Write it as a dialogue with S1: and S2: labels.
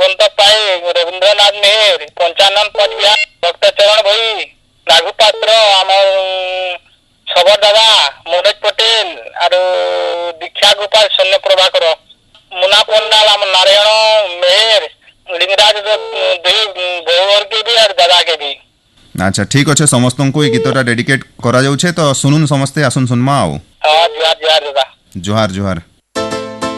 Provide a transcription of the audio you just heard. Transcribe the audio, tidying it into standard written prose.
S1: बसंत पाई, रवींद्रनाथ मेहर, पंचानन पटबिहार, भक्त चरण भई, नागू पात्र, आम छबर दादा, मनोज पटेल और दीक्षा गोपाल, शल्य प्रभाकर, मुना पंडाल, आम नारायण मेहर, लिंगराज भौवर के भी और दादा के भी।
S2: अच्छा ठीक अच्छे समस्त को ये गीतटा डेडिकेट करा जाउछे तो सुनुन समस्ते आसुन सुनमा आओ।
S1: हाँ जुहार जुहार दादा।
S2: जुहार जुहार।